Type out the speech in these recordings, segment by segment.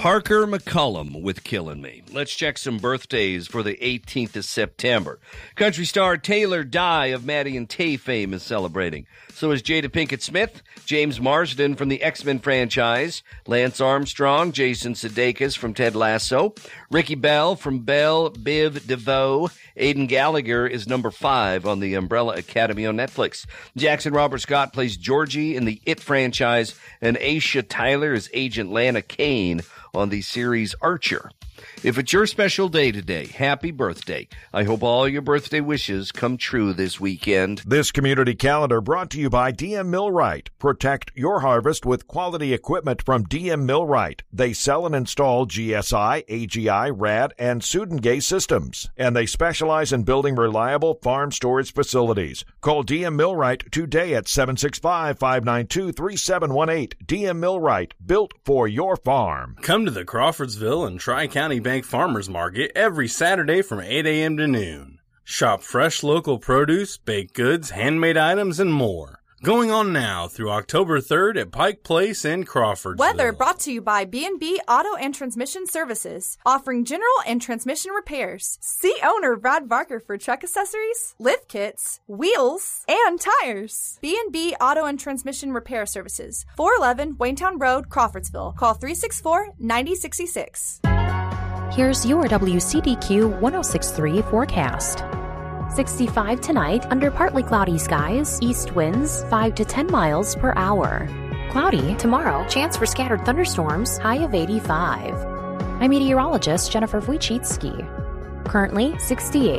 Parker McCullum with Killing Me. Let's check some birthdays for the 18th of September. Country star Taylor Dye of Maddie and Tay fame is celebrating. So is Jada Pinkett Smith, James Marsden from the X-Men franchise, Lance Armstrong, Jason Sudeikis from Ted Lasso, Ricky Bell from Belle Biv DeVoe. Aidan Gallagher is number 5 on the Umbrella Academy on Netflix. Jackson Robert Scott plays Georgie in the It franchise, and Aisha Tyler is Agent Lana Kane on the series Archer. If it's your special day today, happy birthday. I hope all your birthday wishes come true this weekend. This community calendar brought to you by DM Millwright. Protect your harvest with quality equipment from DM Millwright. They sell and install GSI, AGI, RAD, and Sudengay systems. And they specialize in building reliable farm storage facilities. Call DM Millwright today at 765-592-3718. DM Millwright, built for your farm. Come to the Crawfordsville and Tri-County Bank Farmers Market every Saturday from 8 a.m. to noon. Shop fresh local produce, baked goods, handmade items, and more. Going on now through October 3rd at Pike Place in Crawfordsville. Weather brought to you by B&B Auto and Transmission Services, offering general and transmission repairs. See owner Brad Barker for truck accessories, lift kits, wheels, and tires. B&B Auto and Transmission Repair Services, 411 Waynetown Road, Crawfordsville. Call 364-9066. Here's your WCDQ 106.3 forecast. 65 tonight under partly cloudy skies, east winds 5 to 10 miles per hour. Cloudy tomorrow, chance for scattered thunderstorms, high of 85. I'm meteorologist Jennifer Wojcicki. Currently 68.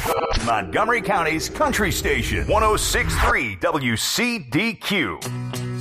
Montgomery County's Country Station, 106.3 WCDQ.